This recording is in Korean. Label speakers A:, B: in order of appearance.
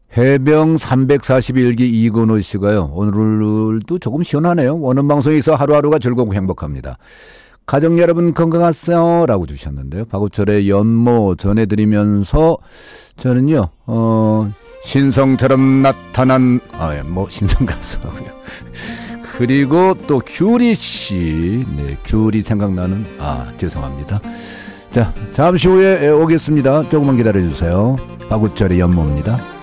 A: 해병 341기 이근호 씨가요. 오늘도 조금 시원하네요. 오는 방송에서 하루하루가 즐겁고 행복합니다. 가족 여러분 건강하세요 라고 주셨는데요. 박우철의 연모 전해드리면서 저는요 신성처럼 나타난 신성 가수라고요. 그리고 또 귤이씨, 네, 귤이 생각나는 죄송합니다. 자, 잠시 후에 오겠습니다. 조금만 기다려주세요. 박우철의 연모입니다.